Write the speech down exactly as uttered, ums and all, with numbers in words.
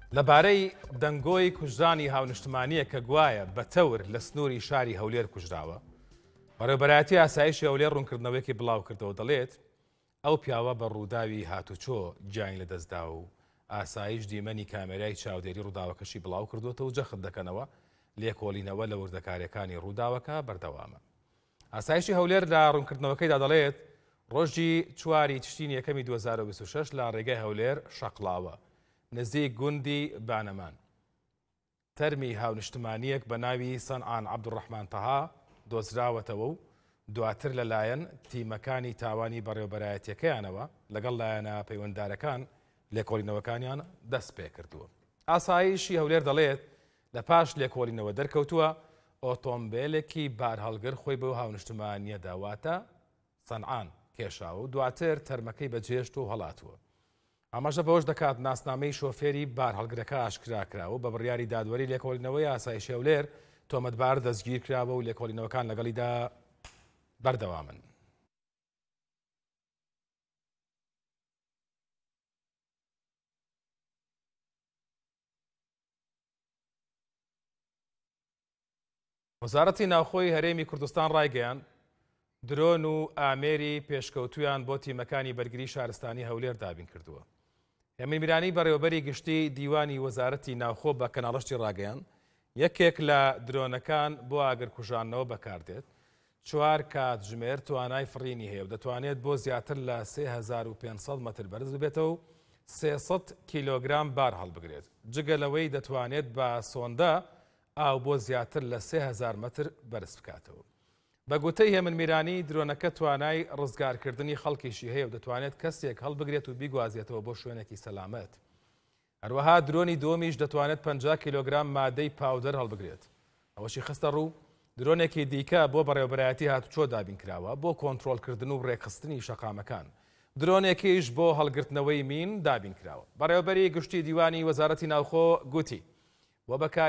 لەبارەی دەنگۆی کوژرانی هاونیشتمانیە کە گوایە بەتەور لە سنووری شاری هەولێر کوژراوە، بەڕێوەبەرایەتی ئاسایشی هەولێر ڕوونکردنەوەیەکی بڵاو کردەوە دەڵێت ئەو پیاوە بە ڕووداوی هاتوچۆ گیانی لەدەستدا و ئاسایش دیمەنی کامێرای چاودێری ڕووداوەکەشی بڵاو کردوتە و جەخت دەکەنەوە لێکۆڵینەوە لە وردەکاریەکانی ڕووداوەکە بەردەوامە. ئاسایشی هەولێر لە ڕوونکردنەوەکەیدا دەڵێت ڕۆژی چواری تشتینی یەکەمی دوو هەزار و بیست و شەش لە ڕێگای هەولێر شەقڵاوە نزیک گوندی بانەمان تەرمی هاونیشتمانیەک بە ناوی سەنعان عەبدوڕەحمان تەها دۆزراوەتەوە و دواتر لەلایەن تیمەکانی تاوانی بەڕێوەبەرایەتیەکەیانەوە لەگەڵ لایەنە پەیوەنددارەکان لێکۆڵینەوەکانیان دەست پێ کردووە. ئاسایشی هەولێر دەڵێت لە پاش لێکۆڵینەوە دەرکەوتووە ئۆتۆمبیلێکی بار هەڵگر خۆی بەو هاونیشتمانیە داواتە سەنعان کێشاوە و دواتر تەرمەکەی بەجێشت و هەڵاتووە. ئاماژە بەوەش دەکات ناسنامەی شۆفێری بار هەڵگرەکە ئاشکراکراوە بە بڕیاری دادوەری لێکۆڵینەوەی ئاسایشی هەولێر تۆمەتبار دەستگیر کراوە و لێکۆڵینەوەکان لەگەڵیدا بەردەوامن. وەزارەتی ناوخۆی هەرێمی کوردستان ڕایگەیاند درۆن و ئامێری پێشکەوتویان بۆ تیمەکانی بەرگری شارستانی هەولێر دابین کردووە. هێمن میرانی بەڕێوەبەری گشتی دیوانی وەزارەتی ناوخۆ بە کەناڵەشتی ڕاگەیاند یەکێک لە درۆنەکان بۆ ئاگرکوژانەوە بەکاردێت چوار کاتژمێر توانای فڕینی هەیە و دەتوانێت بۆ زیاتر لە سێ هەزار و پێنج سەد مەتر بەرز ببێتەوە و سێسەد کیلۆگرام بار هەڵبگرێت. جگە لەوەی دەتوانێت بە سۆندا ئاو بۆ زیاتر لە سێ هەزار مەتر بەرز بکاتەوە. بە گوتەی هێمن میرانی درۆنەکە توانای ڕزگارکردنی خەڵکیشی هەیە و دەتوانێت کەسێک هەڵبگرێت و بیگوازێتەوە بۆ شوێنێکی سەلامەت. هەروەها درۆنی دۆمیش دەتوانێت پەنجا کیلۆگرام مادەی پاودەر هەڵبگرێت. ئەوەشی خستە ڕوو درۆنێکی دیکە بۆ بەڕێوەبەرایەتی هاتوچۆ دابین کراوە بۆ کۆنتڕۆڵکردن و ڕێکخستنی شەقامەکان. درۆنێکیش بۆ هەڵگرتنەوەی مین دابین کراوە. بەڕێوەبەری گشتی دیوانی وەزارەتی ناوخۆ گوتی وە بەکار